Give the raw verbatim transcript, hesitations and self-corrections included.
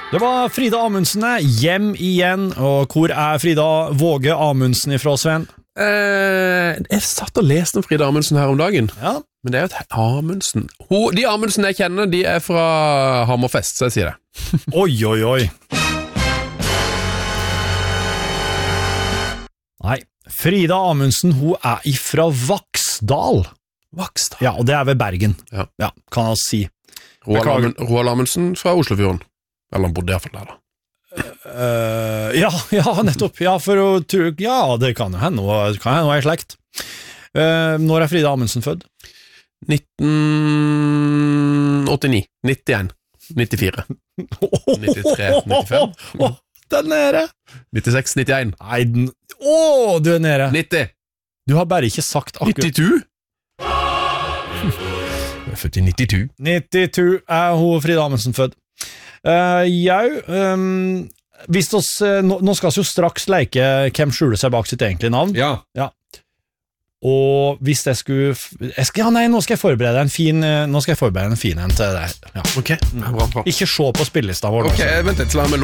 Det var Frida Amundsen hjem igjen, og hvor er Frida Våge Amundsen ifra, Sven? Eh, jeg satt og leste om Frida Amundsen her om dagen, Ja. men det er jo et Amundsen. Hun, de Amundsen jeg kjenner, de er fra Hammerfest, så jeg sier det. Oi, oi, oi. Nei, Frida Amundsen, hun er ifra Vaksdal. Vaksdal. Ja, og det er ved Bergen. Ja. Ja, kan jeg si. Roald, Beklager. Amund, Roald Amundsen fra Oslofjorden. Eller han bodde i hvert fall der da. Uh, ja, ja, nettopp. Ja, for å tro, ja, det kan jo hende noe, kan hende noe i slekt. Uh, når er Frida Amundsen født? nitten åttini, nittien, nittifire, nittitre, nittifem, Åh, den er nede. nittiseks, nittien, Nei, den, åh, du er nede. nitti, Du har bare ikke sagt akkurat. nittito. Jeg er født i nittito. nittito er hun Frida Amundsen født. Uh, jau, um, hvis oss, uh, nå, nå skal vi jo straks leke hvem skjuler seg bak sitt egentlige navn. Ja. Ja. Og hvis jeg skulle jeg skal, ja, nei, nå skal jeg forberede en fin uh, Nå skal jeg forberede en fin en til deg. Ja. Ok, bra, bra. Ikke se på spillelista vår. Ok, vent litt, la meg